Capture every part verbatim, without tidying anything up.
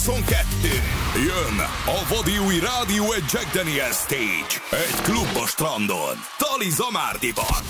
huszonkettő. Jön a vadi új rádió egy Jack Daniel Stage. Egy klub a strandon. Tali Zamárdiban.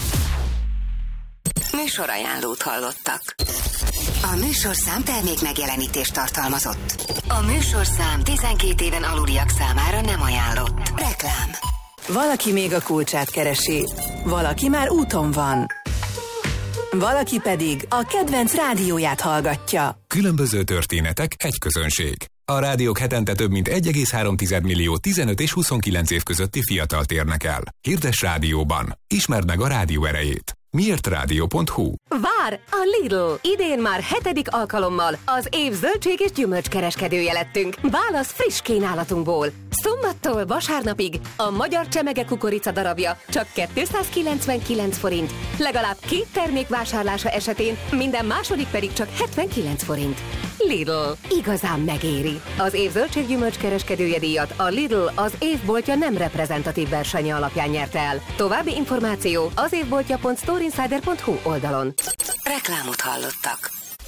Műsorajánlót hallottak. A műsorszám termék megjelenítést tartalmazott. A műsorszám tizenkét éven aluliak számára nem ajánlott. Reklám. Valaki még a kulcsát keresi. Valaki már úton van. Valaki pedig a kedvenc rádióját hallgatja. Különböző történetek, egy közönség. A rádiók hetente több mint egy egész három millió tizenöt és huszonkilenc év közötti fiatalt érnek el. Hirdess rádióban. Ismerd meg a rádió erejét. miért rádió pont hu. Vár a Lidl! Idén már hetedik alkalommal az év zöldség és gyümölcs kereskedője lettünk. Válasz friss kínálatunkból. Szombattól vasárnapig a magyar csemege kukorica darabja csak kétszázkilencvenkilenc forint. Legalább két termék vásárlása esetén minden második pedig csak hetvenkilenc forint. Lidl. Igazán megéri. Az év zöldség-gyümölcs kereskedője díjat a Lidl az évboltja nem reprezentatív versenye alapján nyerte el. További információ az évboltja pont storeinsider pont hu oldalon. Reklámot hallottak.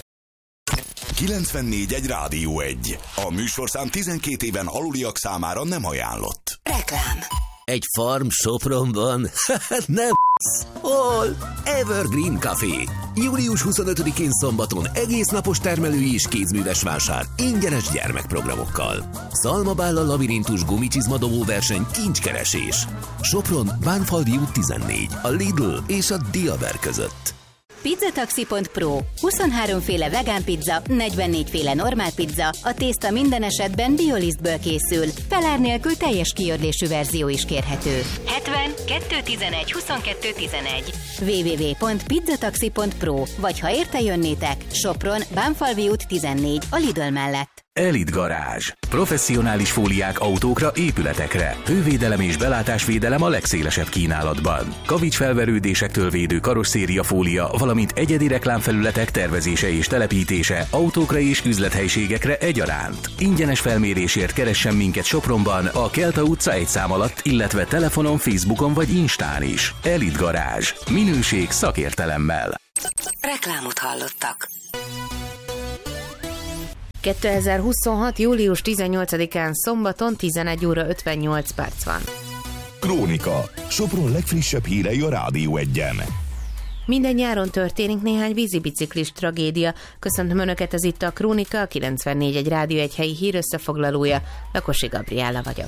kilencvennégy egy Rádió egy. A műsorszám tizenkét éven aluliak számára nem ajánlott. Reklám. Egy farm Sopronban? Nem. Hol? Evergreen Café. július huszonötödikén szombaton egész napos termelői és kézműves vásár ingyenes gyermekprogramokkal. Szalmabállal labirintus gumicsizmadobó verseny, kincskeresés. Sopron, Bánfaldi út tizennégy, a Lidl és a Diaber között. Pizzataxi pont pro. huszonhárom féle vegán pizza, negyvennégy féle normál pizza, a tészta minden esetben biolisztből készül. Felár nélkül teljes kiörlésű verzió is kérhető. hetven kettőszáztizenegy huszonkettő tizenegy. double-u double-u double-u pont pizzataxi pont pro. Vagy ha érte jönnétek, Sopron, Bánfalvi út tizennégy, a Lidl mellett. Elit Garázs. Professzionális fóliák autókra, épületekre. Hővédelem és belátásvédelem a legszélesebb kínálatban. Kavicsfelverődésektől védő karosszériafólia, valamint egyedi reklámfelületek tervezése és telepítése autókra és üzlethelyiségekre egyaránt. Ingyenes felmérésért keressen minket Sopronban, a Kelta utca egy szám alatt, illetve telefonon, Facebookon vagy Instán is. Elit Garázs. Minőség szakértelemmel. Reklámot hallottak. kétezer-huszonhat. július tizennyolcadikán szombaton tizenegy óra ötvennyolc perc van. Krónika. Sopron legfrissebb hírei a Rádió egyen. Minden nyáron történik néhány vízibiciklis tragédia. Köszöntöm Önöket, ez itt a Krónika, a kilencvennégy egy Rádió egy helyi hír összefoglalója. Lakosi Gabriella vagyok.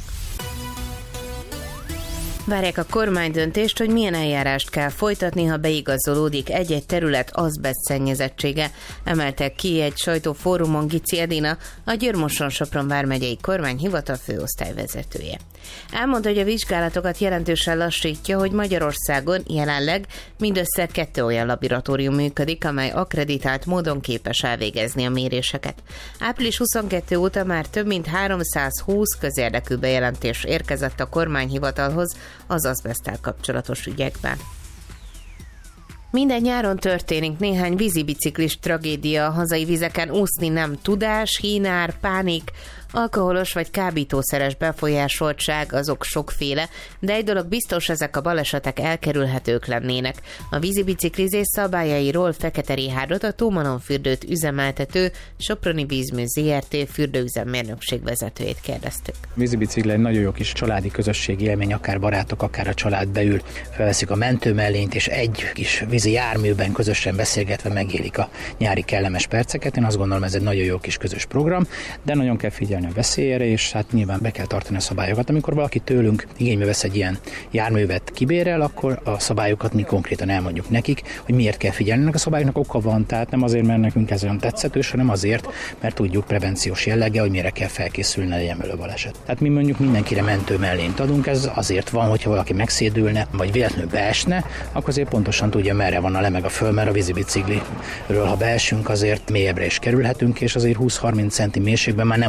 Várják a kormány döntést, hogy milyen eljárást kell folytatni, ha beigazolódik egy-egy terület azbeszt szennyezettsége. Emeltek ki egy sajtófórumon Gici Edina, a Győr-Moson-Sopron vármegyei kormányhivatal főosztályvezetője. Elmondta, hogy a vizsgálatokat jelentősen lassítja, hogy Magyarországon jelenleg mindössze kettő olyan laboratórium működik, amely akkreditált módon képes elvégezni a méréseket. április huszonkettő óta már több mint háromszázhúsz közérdekű bejelentés érkezett a kormányhivatalhoz az azbeszttel kapcsolatos ügyekben. Minden nyáron történik néhány vízibiciklis tragédia, a hazai vizeken úszni nem tudás, hínár, pánik, alkoholos vagy kábítószeres befolyásoltság, azok sokféle, de egy dolog biztos, ezek a balesetek elkerülhetők lennének. A vízibiciklizés szabályairól Fekete Richárdot, a Tómanon fürdőt üzemeltető Soproni Vízmű zé er té fürdőüzemmérnökség vezetőjét kérdeztük. A vízibicikli egy nagyon jó kis családi közösségi élmény, akár barátok, akár a család beül, felveszik a mentőmellényt, és egy kis vízi járműben közösen beszélgetve megélik a nyári kellemes perceket. Én azt gondolom, ez egy nagyon jó kis közös program, de nagyon kell figyelni a veszélyére, és hát nyilván be kell tartani a szabályokat. Amikor valaki tőlünk igénybe vesz egy ilyen járművet, kibérel, akkor a szabályokat mi konkrétan elmondjuk nekik, hogy miért kell figyelni. Ennek a szabályoknak oka van, tehát nem azért, mert nekünk ez olyan tetszetős, hanem azért, mert tudjuk prevenciós jelleggel, hogy mire kell felkészülni, ne legyen belőle baleset. Tehát mi mondjuk mindenkire mentő mellényt adunk, ez azért van, hogyha valaki megszédülne, vagy véletlenül beesne, akkor azért pontosan tudja, merre van a le meg a föl, mert a vízibicikliről, ha beesünk, azért mélyebbre is kerülhetünk, és azért húsz-harminc centi mélységben már nem olyan jó a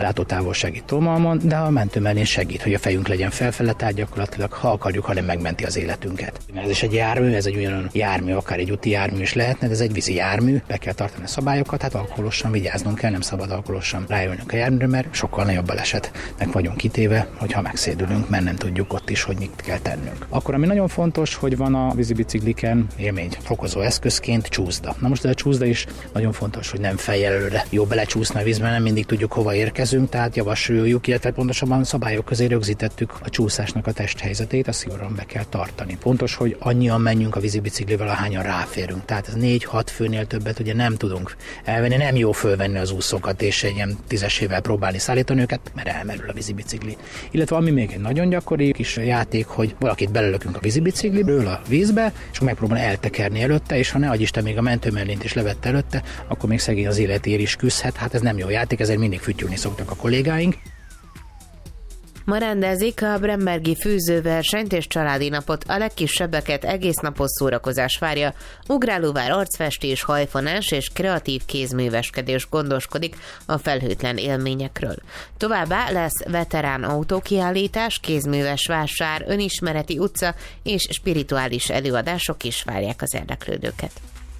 látótávolsági tolmalmon, de a mentőmellén segít, hogy a fejünk legyen felfele, tehát gyakorlatilag, ha akarjuk, hanem megmenti az életünket. Ez is egy jármű, ez egy olyan jármű, akár egy úti jármű is lehetne, de ez egy vízi jármű, be kell tartani a szabályokat, hát alkoholosan vigyáznunk kell, nem szabad alkoholosan rájönünk a járműre, mert sokkal nagyobb balesetnek vagyunk kitéve, hogyha megszédülünk, mert nem tudjuk ott is, hogy mit kell tennünk. Akkor ami nagyon fontos, hogy van a vízibicikliken élmény fokozó eszközként csúszda. Na most ez a csúszda is nagyon fontos, hogy nem fejjel előre jó belecsúszni a vízben, nem mindig tudjuk hova érkezünk, tehát javasoljuk, illetve pontosabban szabályok közé rögzítettük a csúszásnak a testhelyzetét, azt szigorúan be kell tartani. Fontos, hogy annyian menjünk a vízibiciklivel, ahányan ráférünk. Tehát ez négy-hat főnél többet ugye nem tudunk elvenni, nem jó fölvenni az úszókat és egy ilyen tízesével próbálni szállítani őket, mert elmerül a vízibicikli. Illetve ami még egy nagyon gyakori kis játék, hogy valakit belelökünk a vízibicikliből a vízbe, és megpróbál eltekerni előtte, és ha ne adj Isten még a mentőmellényt is levette előtte, akkor még szegény az életéért is küzdhet. Hát ez nem jó játék, ezért mindig fütyülni szoktak a kollégáink. Ma rendezik a Brembergi fűzőversenyt és családi napot. A legkisebbeket egész napos szórakozás várja. Ugrálóvár, arcfestés, hajfonás és kreatív kézműveskedés gondoskodik a felhőtlen élményekről. Továbbá lesz veterán autókiállítás, kézműves vásár, önismereti utca és spirituális előadások is várják az érdeklődőket.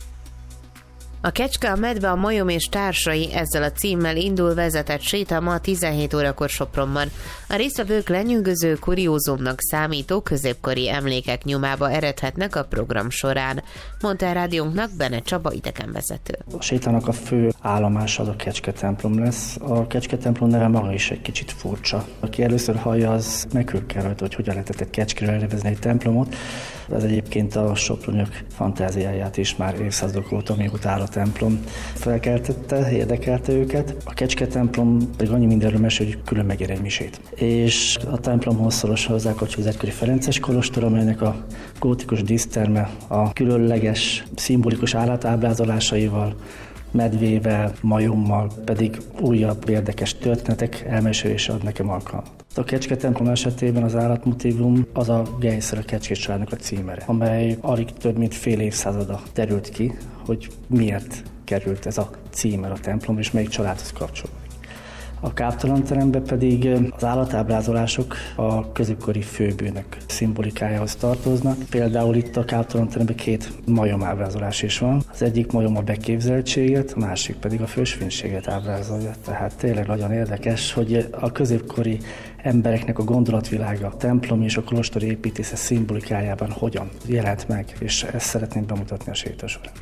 A Kecske, a medve, a majom és társai ezzel a címmel indul vezetett séta ma tizenhét órakor Sopronban. A résztvevők lenyűgöző kuriózumnak számító középkori emlékek nyomába eredhetnek a program során, mondta a rádiónknak Bene Csaba idegenvezető. A sétának a fő állomása az a Kecske templom lesz. A Kecske templom neve maga is egy kicsit furcsa. Aki először hallja, az meghökkel rajta, hogy hogyan lehetett egy kecskéről elnevezni egy templomot. Ez egyébként a soproniak fantáziáját is már évszázadok óta, mióta áll a templom, felkeltette, érdekelte őket. A Kecske templom pedig annyi mindenről mesél, hogy külön megér egy misét. És a templomhoz szoros hozzákapcsolódó az egykori Ferences kolostor, amelynek a gótikus díszterme a különleges, szimbolikus állatábrázolásaival, medvével, majommal, pedig újabb érdekes történetek elmesélése ad nekem alkalmat. A Kecske templom esetében az állatmotívum az a Geiser a Kecskés családnak a címere, amely alig több mint fél évszázada derült ki, hogy miért került ez a címer a templom, és melyik családhoz kapcsolódik. A káptalanteremben pedig az állatábrázolások a középkori főbűnök szimbolikájához tartoznak. Például itt a káptalanteremben két majomábrázolás is van. Az egyik majom a beképzeltséget, a másik pedig a fősvénységet ábrázolja. Tehát tényleg nagyon érdekes, hogy a középkori embereknek a gondolatvilága, a templom és a kolostor építésze szimbolikájában hogyan jelent meg, és ezt szeretném bemutatni a séta során.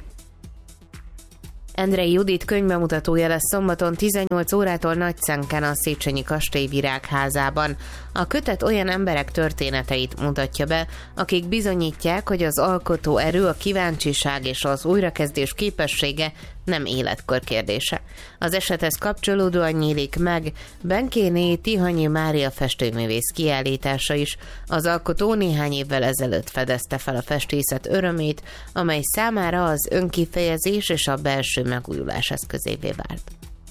Endrei Judit könyvbemutatója lesz szombaton tizennyolc órától Nagycenken a Széchenyi Kastély Virágházában. A kötet olyan emberek történeteit mutatja be, akik bizonyítják, hogy az alkotó erő, a kíváncsiság és az újrakezdés képessége nem életkor kérdése. Az esethez kapcsolódóan nyílik meg Benkéné Tihanyi Mária festőművész kiállítása is. Az alkotó néhány évvel ezelőtt fedezte fel a festészet örömét, amely számára az önkifejezés és a belső megújulás eszközévé vált.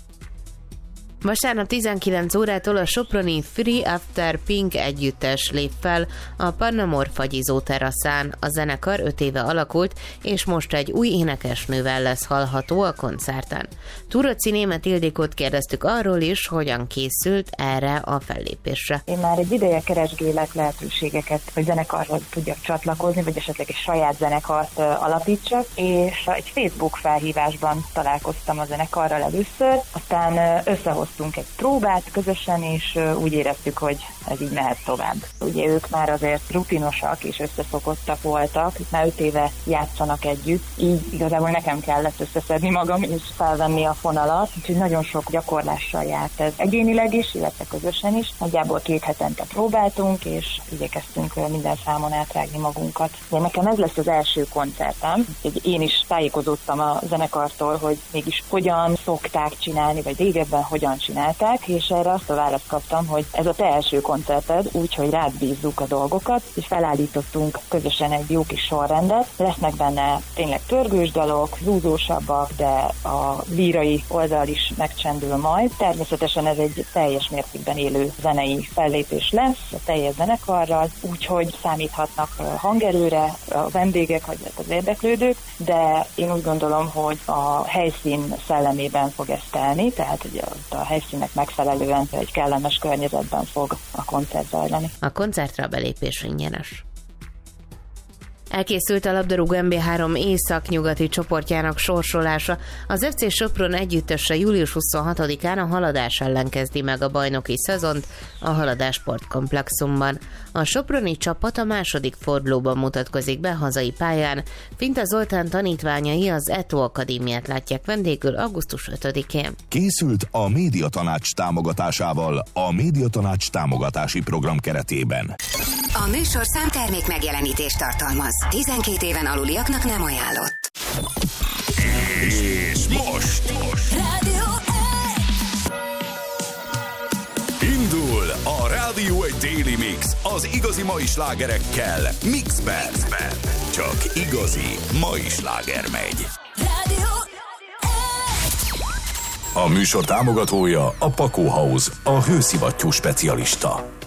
Vasárnap tizenkilenc órától a soproni Free After Pink együttes lép fel a Pannamor fagyizó teraszán. A zenekar öt éve alakult, és most egy új énekesnővel lesz hallható a koncerten. Turoci Német Ildikót kérdeztük arról is, hogyan készült erre a fellépésre. Én már egy ideje keresgélek lehetőségeket, hogy zenekarhoz tudjak csatlakozni, vagy esetleg egy saját zenekart alapítsak, és egy Facebook felhívásban találkoztam a zenekarral először, aztán összehoztam egy próbát közösen, és úgy éreztük, hogy ez így mehet tovább. Ugye ők már azért rutinosak és összeszokottak voltak, itt már öt éve játszanak együtt, így igazából nekem kellett összeszedni magam és felvenni a fonalat, úgyhogy nagyon sok gyakorlással járt ez egyénileg is, illetve közösen is. Nagyjából két hetente próbáltunk, és igyekeztünk minden számon átrágni magunkat. De nekem ez lesz az első koncertem, úgyhogy én is tájékozottam a zenekartól, hogy mégis hogyan szokták csinálni, vagy régebben hogyan csinálták, és erre azt a választ kaptam, hogy ez a te első koncerted, úgyhogy rád bízzuk a dolgokat, és felállítottunk közösen egy jó kis sorrendet. Lesznek benne tényleg pörgős dalok, zúzósabbak, de a lírai oldal is megcsendül majd. Természetesen ez egy teljes mértékben élő zenei fellépés lesz, a teljes zenekarral, úgyhogy számíthatnak hangerőre a vendégek, vagy az érdeklődők, de én úgy gondolom, hogy a helyszín szellemében fog ezt telni, tehát hogy a helyszínnek megfelelően egy kellemes környezetben fog a koncert zajlani. A koncertre a belépés ingyenes. Elkészült a labdarúgó em bé három északnyugati csoportjának sorsolása. Az ef cé Sopron együttese július huszonhatodikán a Haladás ellen kezdi meg a bajnoki szezont a Haladás sportkomplexumban. A soproni csapat a második fordulóban mutatkozik be hazai pályán. Finta Zoltán tanítványai az é té o Akadémiát látják vendégül augusztus ötödikén. Készült a Médiatanács támogatásával a Médiatanács támogatási program keretében. A műsorszám termék megjelenítést tartalmaz. tizenkét éven aluliaknak nem ajánlott. És most, most. Indul a Rádió egy Daily Mix az igazi mai slágerekkel. Mixben. Csak igazi mai sláger megy. A műsor támogatója a Pakó House, a hőszivattyú specialista.